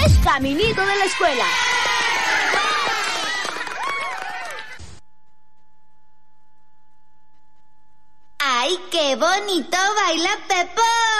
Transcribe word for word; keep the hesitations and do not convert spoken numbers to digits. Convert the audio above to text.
es Caminito de la Escuela. ¡Ay, qué bonito baila Pepo!